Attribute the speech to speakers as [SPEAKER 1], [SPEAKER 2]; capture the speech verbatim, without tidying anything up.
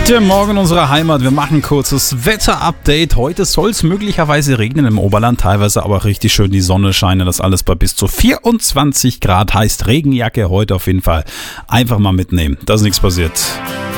[SPEAKER 1] Der Morgen unserer Heimat. Wir machen ein kurzes Wetter-Update. Heute soll es möglicherweise regnen im Oberland, teilweise aber richtig schön die Sonne scheinen. Das alles bei bis zu vierundzwanzig Grad. Heißt Regenjacke heute auf jeden Fall einfach mal mitnehmen, dass nichts passiert.